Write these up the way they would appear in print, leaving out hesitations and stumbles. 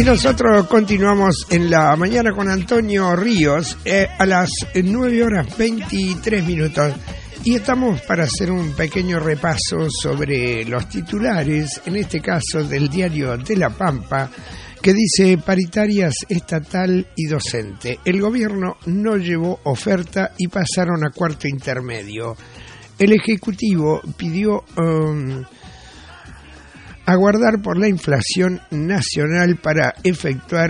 Y nosotros continuamos en la mañana con Antonio Ríos a las 9:23. Y estamos para hacer un pequeño repaso sobre los titulares, en este caso del diario de La Pampa, que dice: paritarias estatal y docente. El gobierno no llevó oferta y pasaron a cuarto intermedio. El Ejecutivo pidió aguardar por la inflación nacional para efectuar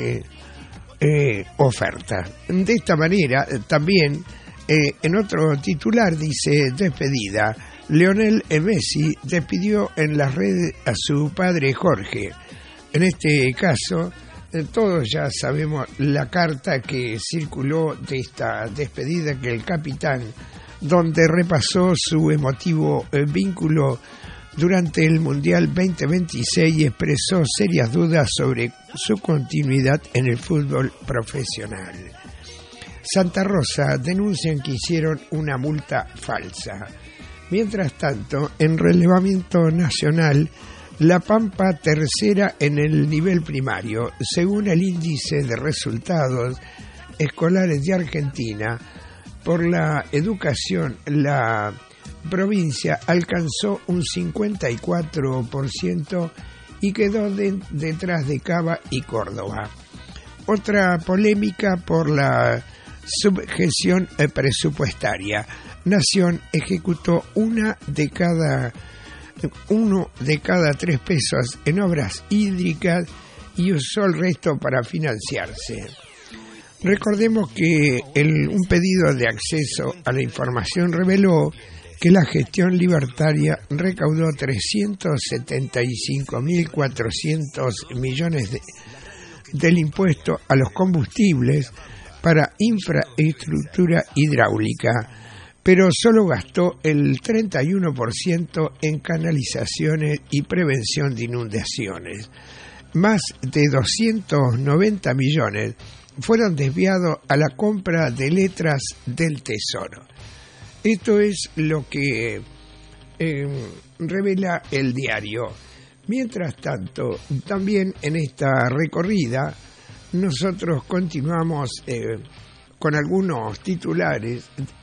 oferta. De esta manera, también en otro titular dice: despedida. Lionel Messi despidió en las redes a su padre Jorge. En este caso, todos ya sabemos la carta que circuló de esta despedida que el capitán, donde repasó su emotivo vínculo durante el Mundial 2026 y expresó serias dudas sobre su continuidad en el fútbol profesional. Santa Rosa denuncian que hicieron una multa falsa. Mientras tanto, en relevamiento nacional, La Pampa tercera en el nivel primario. Según el índice de resultados escolares de Argentina, por la educación, la provincia alcanzó un 54% y quedó detrás de Cava y Córdoba. Otra polémica por la subgestión presupuestaria. Nación ejecutó uno de cada 3 pesos en obras hídricas y usó el resto para financiarse. Recordemos que un pedido de acceso a la información reveló que la gestión libertaria recaudó 375.400 millones del impuesto a los combustibles para infraestructura hidráulica, pero solo gastó el 31% en canalizaciones y prevención de inundaciones. Más de 290 millones fueron desviados a la compra de letras del Tesoro. Esto es lo que revela el diario. Mientras tanto, también en esta recorrida, nosotros continuamos con algunos titulares